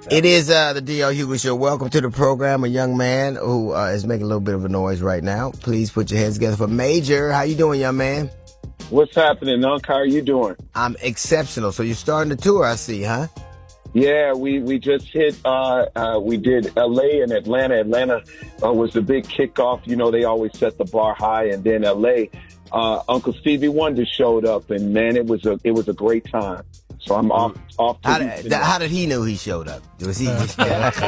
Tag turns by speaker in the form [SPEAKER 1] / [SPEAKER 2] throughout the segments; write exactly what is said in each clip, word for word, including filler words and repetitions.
[SPEAKER 1] It is uh, the D L Hughley Show. Welcome to the program. A young man who uh, is making a little bit of a noise right now. Please put your hands together for Major. How you doing, young man?
[SPEAKER 2] What's happening, Unc? How are you doing?
[SPEAKER 1] I'm exceptional. So you're starting the tour, I see, huh?
[SPEAKER 2] Yeah, we, we just hit, uh, uh, we did L A and Atlanta. Atlanta uh, was the big kickoff. You know, they always set the bar high. And then L A, uh, Uncle Stevie Wonder showed up, and man, it was a it was a great time. So I'm off off. To
[SPEAKER 1] how, did, th- how did he know he showed up? Was he? Just,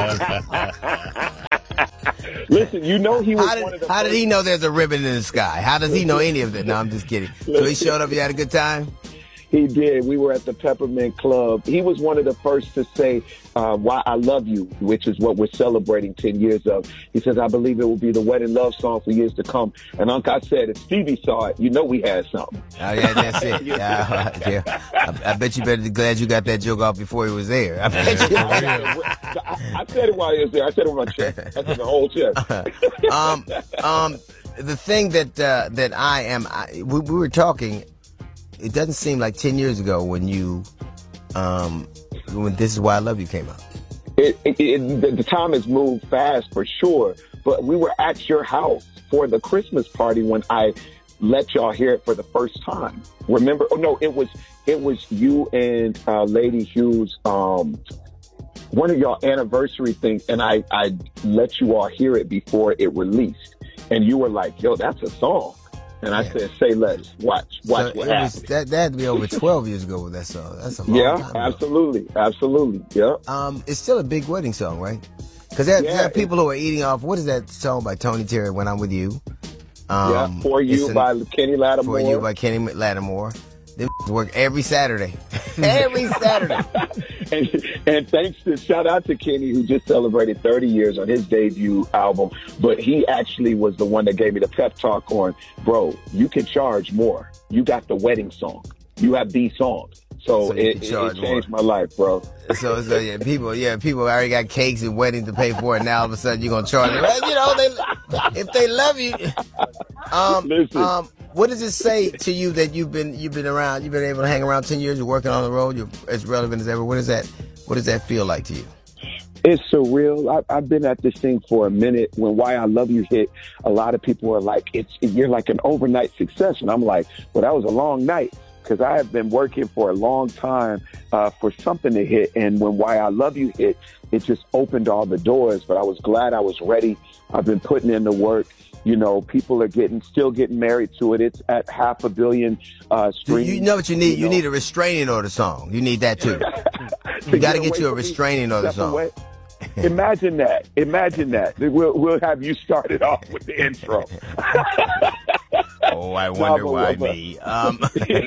[SPEAKER 2] Listen, you know he was
[SPEAKER 1] how did,
[SPEAKER 2] one of the.
[SPEAKER 1] How
[SPEAKER 2] first...
[SPEAKER 1] did he know there's a ribbon in the sky? How does he know any of that? No, I'm just kidding. So he showed up. You had a good time.
[SPEAKER 2] He did. We were at the Peppermint Club. He was one of the first to say, uh, "Why I Love You," which is what we're celebrating ten years of. He says, "I believe it will be the wedding love song for years to come." And Uncle, I said, if Stevie saw it, you know we had something.
[SPEAKER 1] Oh yeah, that's it. Yeah, yeah. I, I bet you better be glad you got that joke off before he was there. I bet you.
[SPEAKER 2] I, I said it while he was there. I said it with my chest. I said the whole chest.
[SPEAKER 1] um, um, the thing that uh, that I am, I, we, we were talking. It doesn't seem like ten years ago when you, um, when This Is Why I Love You came out.
[SPEAKER 2] It, it, it, the, the time has moved fast for sure, but we were at your house for the Christmas party when I let y'all hear it for the first time. Remember? Oh no, it was it was you and uh, Lady Hughes, um, one of y'all anniversary things, and I I let you all hear it before it released, and you were like, "Yo, that's a song." And I yeah. said, "Say less. Watch, watch
[SPEAKER 1] so
[SPEAKER 2] what
[SPEAKER 1] it
[SPEAKER 2] happens."
[SPEAKER 1] Was, that that had to be over twelve years ago with that song. That's a long
[SPEAKER 2] yeah,
[SPEAKER 1] time ago.
[SPEAKER 2] absolutely, absolutely. Yeah.
[SPEAKER 1] Um, it's still a big wedding song, right? Because there,
[SPEAKER 2] yeah,
[SPEAKER 1] there are people who are eating off. What is that song by Tony Terry? When I'm with you.
[SPEAKER 2] Um, yeah, For You an, by Kenny Lattimore.
[SPEAKER 1] For You by Kenny Lattimore. They work every Saturday. every Saturday.
[SPEAKER 2] and, and thanks to, shout out to Kenny, who just celebrated thirty years on his debut album. But he actually was the one that gave me the pep talk on, bro, you can charge more. You got the wedding song. You have these songs. So, so it, it, it changed my life, bro.
[SPEAKER 1] So, so yeah, people, yeah, people already got cakes and weddings to pay for it. Now all of a sudden you're gonna charge them. You know, they, if they love you. Um,
[SPEAKER 2] Listen.
[SPEAKER 1] um, what does it say to you that you've been you've been around, you've been able to hang around ten years, you're working on the road, you're as relevant as ever. What does that what does that feel like to you?
[SPEAKER 2] It's surreal. I, I've been at this thing for a minute. When Why I Love You hit, a lot of people are like, "It's you're like an overnight success," and I'm like, "Well, that was a long night." Because I have been working for a long time uh, for something to hit. And when Why I Love You hit, it just opened all the doors. But I was glad I was ready. I've been putting in the work. You know, people are getting still getting married to it. It's at half a billion uh, streams.
[SPEAKER 1] You know what you need? You,
[SPEAKER 2] you know?
[SPEAKER 1] need a restraining order song. You need that too. You got to get you a restraining order song. Away.
[SPEAKER 2] Imagine that. Imagine that. We'll, we'll have you started off with the intro.
[SPEAKER 1] Oh, I wonder no, why me. Um.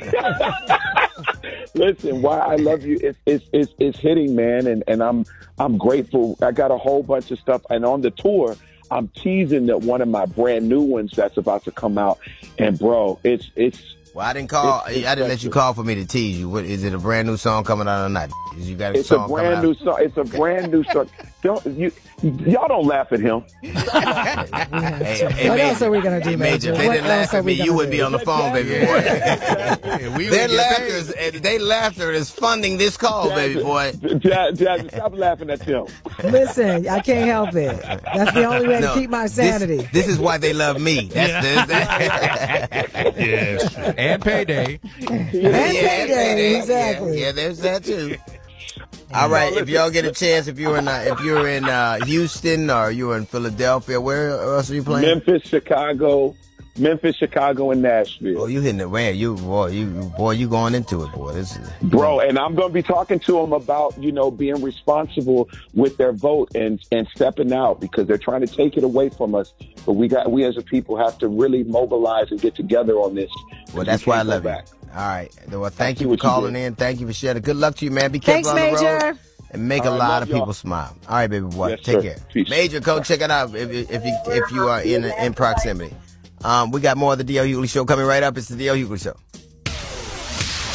[SPEAKER 2] Listen, Why I Love You is is is is hitting, man, and, and I'm I'm grateful. I got a whole bunch of stuff, and on the tour, I'm teasing that one of my brand new ones that's about to come out, and bro, it's it's.
[SPEAKER 1] Well, I didn't call.
[SPEAKER 2] It's, it's
[SPEAKER 1] I didn't let you call for me to tease you. What is it? A brand new song coming out or not? You got a
[SPEAKER 2] it's
[SPEAKER 1] song
[SPEAKER 2] a brand new song. It's a brand new song. Don't you? Y'all don't laugh at him.
[SPEAKER 1] hey, hey,
[SPEAKER 3] what
[SPEAKER 1] Major,
[SPEAKER 3] else are we gonna do,
[SPEAKER 1] Major? If they didn't laugh at me, you wouldn't be on the phone, baby boy. Their laughter is, they laughter is funding this call,
[SPEAKER 2] Jasmine,
[SPEAKER 1] baby boy.
[SPEAKER 2] Jasmine, stop laughing at them.
[SPEAKER 3] Listen, I can't help it. That's the only way
[SPEAKER 1] no,
[SPEAKER 3] to keep my sanity.
[SPEAKER 1] This, this is why they love me. That's yeah. this.
[SPEAKER 4] Yes. And payday.
[SPEAKER 3] And
[SPEAKER 1] yeah,
[SPEAKER 3] payday,
[SPEAKER 1] payday.
[SPEAKER 3] exactly.
[SPEAKER 1] Yeah, yeah, there's that too. All right, if y'all get a chance, if you're in uh, if you're in uh, Houston or you're in Philadelphia, where else are you playing?
[SPEAKER 2] Memphis, Chicago, Memphis, Chicago, and Nashville.
[SPEAKER 1] Oh, you hitting it, man! You boy, you boy, you going into it, boy. This is
[SPEAKER 2] bro, and I'm going to be talking to them about you know being responsible with their vote and and stepping out because they're trying to take it away from us. But we got we as a people have to really mobilize and get together on this.
[SPEAKER 1] Well, that's why I love you. All right. Well, thank you for calling in. Thank you for sharing. Good luck to you, man. Be careful
[SPEAKER 3] Thanks,
[SPEAKER 1] on the
[SPEAKER 3] Major.
[SPEAKER 1] road and make
[SPEAKER 2] All
[SPEAKER 1] a
[SPEAKER 2] right,
[SPEAKER 1] lot of
[SPEAKER 2] y'all.
[SPEAKER 1] people smile. All right, baby boy.
[SPEAKER 2] Yes,
[SPEAKER 1] Take
[SPEAKER 2] sir.
[SPEAKER 1] care.
[SPEAKER 2] Peace.
[SPEAKER 1] Major, go check it out if, if you if you are in in proximity. Um, we got more of the D L Hughley Show coming right up. It's the D L Hughley Show.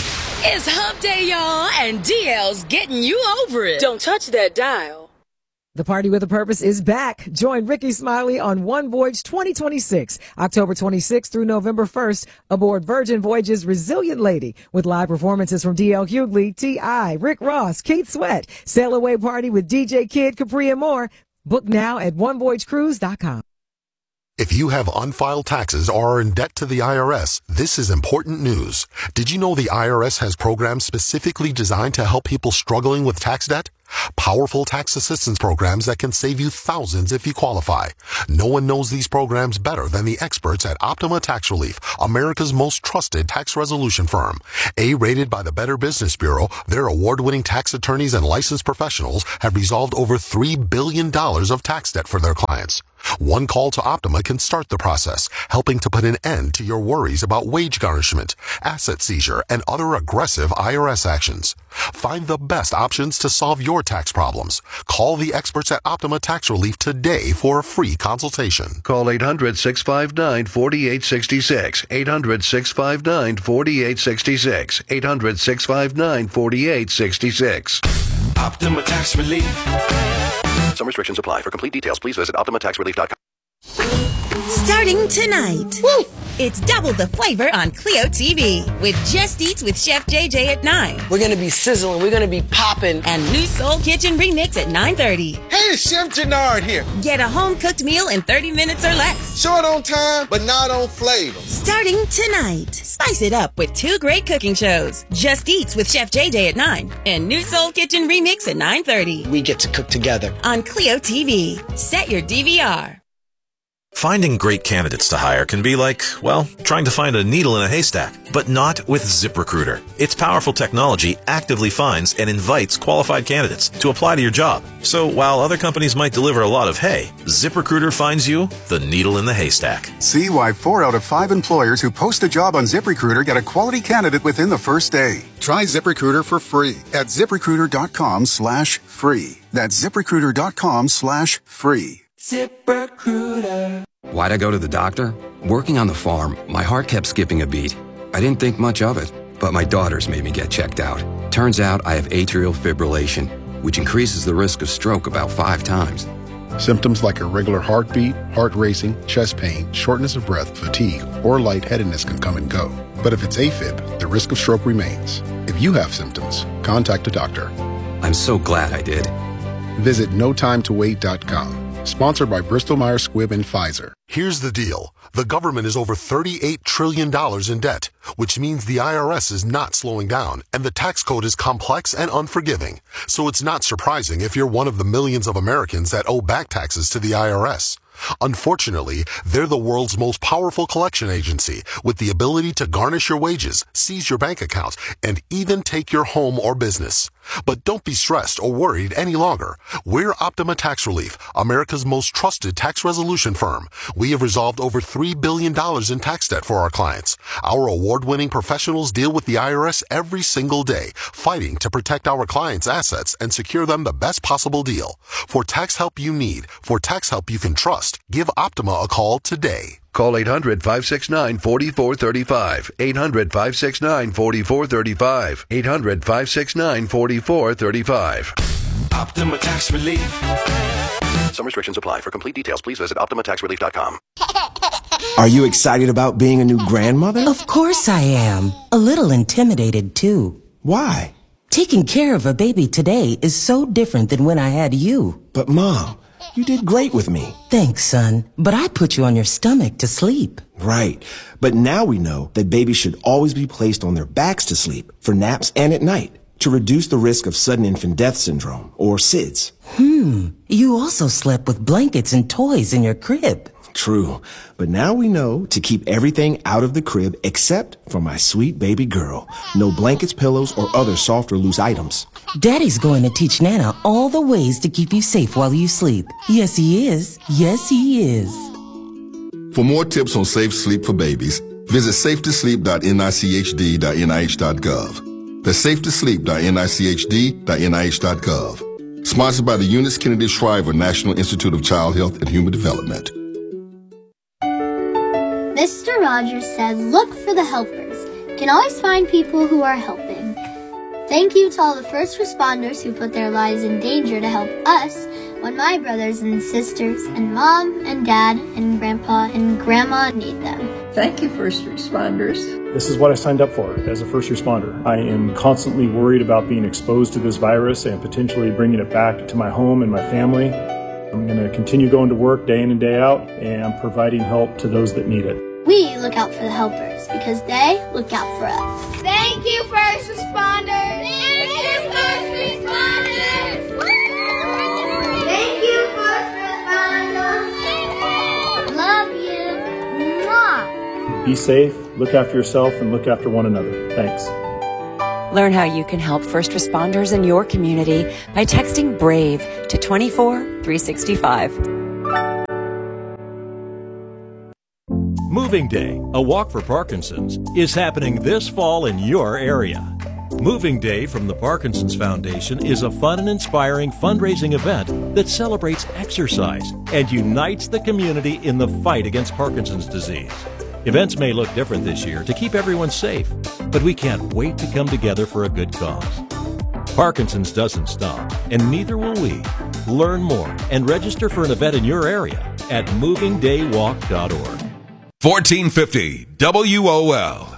[SPEAKER 5] It's hump day, y'all, and D L's getting you over it. Don't touch that dial.
[SPEAKER 3] The Party with a Purpose is back. Join Ricky Smiley on One Voyage twenty twenty-six, October twenty-sixth through November first, aboard Virgin Voyage's Resilient Lady, with live performances from D L Hughley, T I, Rick Ross, Keith Sweat, Sail Away Party with D J Kid, Capri, and more. Book now at one voyage cruise dot com.
[SPEAKER 5] If you have unfiled taxes or are in debt to the I R S, this is important news. Did you know the I R S has programs specifically designed to help people struggling with tax debt? Powerful tax assistance programs that can save you thousands if you qualify. No one knows these programs better than the experts at Optima Tax Relief, America's most trusted tax resolution firm. A-rated by the Better Business Bureau, their award-winning tax attorneys and licensed professionals have resolved over three billion dollars of tax debt for their clients. One call to Optima can start the process, helping to put an end to your worries about wage garnishment, asset seizure, and other aggressive I R S actions. Find the best options to solve your tax problems. Call the experts at Optima Tax Relief today for a free consultation.
[SPEAKER 6] Call eight hundred, six five nine, four eight six six. eight hundred, six five nine, four eight six six. eight hundred, six five nine, four eight six six.
[SPEAKER 7] Optima Tax Relief.
[SPEAKER 6] Some restrictions apply. For complete details, please visit optima tax relief dot com.
[SPEAKER 8] Starting tonight. Woo! It's double the flavor on Clio T V with Just Eats with Chef J J at nine.
[SPEAKER 9] We're going to be sizzling. We're going to be popping.
[SPEAKER 8] And New Soul Kitchen Remix at nine thirty.
[SPEAKER 10] Hey, it's Chef Jannard here.
[SPEAKER 8] Get a home-cooked meal in thirty minutes or less.
[SPEAKER 10] Short on time, but not on flavor.
[SPEAKER 8] Starting tonight. Spice it up with two great cooking shows. Just Eats with Chef J J at nine and New Soul Kitchen Remix at nine thirty.
[SPEAKER 9] We get to cook together.
[SPEAKER 8] On Clio T V. Set your D V R.
[SPEAKER 11] Finding great candidates to hire can be like, well, trying to find a needle in a haystack, but not with ZipRecruiter. Its powerful technology actively finds and invites qualified candidates to apply to your job. So while other companies might deliver a lot of hay, ZipRecruiter finds you the needle in the haystack.
[SPEAKER 12] See why four out of five employers who post a job on ZipRecruiter get a quality candidate within the first day. Try ZipRecruiter for free at ZipRecruiter.com slash free. That's ZipRecruiter.com slash free.
[SPEAKER 13] ZipRecruiter. Why'd I go to the doctor? Working on the farm, my heart kept skipping a beat. I didn't think much of it, but my daughters made me get checked out. Turns out I have atrial fibrillation, which increases the risk of stroke about five times.
[SPEAKER 14] Symptoms like irregular heartbeat, heart racing, chest pain, shortness of breath, fatigue, or lightheadedness can come and go. But if it's AFib, the risk of stroke remains. If you have symptoms, contact a doctor.
[SPEAKER 13] I'm so glad I did.
[SPEAKER 14] Visit no time to wait dot com. Sponsored by Bristol Myers Squibb and Pfizer.
[SPEAKER 5] Here's the deal. The government is over thirty-eight trillion dollars in debt, which means the I R S is not slowing down, and the tax code is complex and unforgiving. So it's not surprising if you're one of the millions of Americans that owe back taxes to the I R S. Unfortunately, they're the world's most powerful collection agency with the ability to garnish your wages, seize your bank accounts, and even take your home or business. But don't be stressed or worried any longer. We're Optima Tax Relief, America's most trusted tax resolution firm. We have resolved over three billion dollars in tax debt for our clients. Our award-winning professionals deal with the I R S every single day, fighting to protect our clients' assets and secure them the best possible deal. For tax help you need, for tax help you can trust, give Optima a call today.
[SPEAKER 6] Call eight hundred, five six nine, four four three five. eight hundred, five six nine, four four three five. eight hundred, five six nine, four four three five.
[SPEAKER 7] Optima Tax Relief.
[SPEAKER 6] Some restrictions apply. For complete details, please visit optima tax relief dot com.
[SPEAKER 15] Are you excited about being a new grandmother?
[SPEAKER 16] Of course I am. A little intimidated, too.
[SPEAKER 15] Why?
[SPEAKER 16] Taking care of a baby today is so different than when I had you.
[SPEAKER 15] But, Mom, you did great with me.
[SPEAKER 16] Thanks, son. But I put you on your stomach to sleep.
[SPEAKER 15] Right. But now we know that babies should always be placed on their backs to sleep for naps and at night to reduce the risk of sudden infant death syndrome, or S I D S.
[SPEAKER 16] Hmm. You also slept with blankets and toys in your crib.
[SPEAKER 15] True. But now we know to keep everything out of the crib except for my sweet baby girl. No blankets, pillows, or other soft or loose items.
[SPEAKER 16] Daddy's going to teach Nana all the ways to keep you safe while you sleep. Yes, he is. Yes, he is.
[SPEAKER 17] For more tips on safe sleep for babies, visit safe to sleep dot N I C H D dot N I H dot gov. That's safe to sleep dot N I C H D dot N I H dot gov. Sponsored by the Eunice Kennedy Shriver National Institute of Child Health and Human Development.
[SPEAKER 18] Mister Rogers said, look for the helpers. You can always find people who are helping. Thank you to all the first responders who put their lives in danger to help us when my brothers and sisters and mom and dad and grandpa and grandma need them.
[SPEAKER 19] Thank you, first responders.
[SPEAKER 20] This is what I signed up for as a first responder. I am constantly worried about being exposed to this virus and potentially bringing it back to my home and my family. I'm going to continue going to work day in and day out and providing help to those that need it.
[SPEAKER 18] We look out for the helpers because they look out for us.
[SPEAKER 21] Thank you, first responders. Thank you, first responders.
[SPEAKER 18] Thank you, first responders. Love you. Mwah.
[SPEAKER 20] Be safe, look after yourself, and look after one another. Thanks.
[SPEAKER 22] Learn how you can help first responders in your community by texting BRAVE to two four three six five.
[SPEAKER 23] Moving Day, a walk for Parkinson's, is happening this fall in your area. Moving Day from the Parkinson's Foundation is a fun and inspiring fundraising event that celebrates exercise and unites the community in the fight against Parkinson's disease. Events may look different this year to keep everyone safe, but we can't wait to come together for a good cause. Parkinson's doesn't stop, and neither will we. Learn more and register for an event in your area at moving day walk dot org.
[SPEAKER 24] fourteen fifty W O L.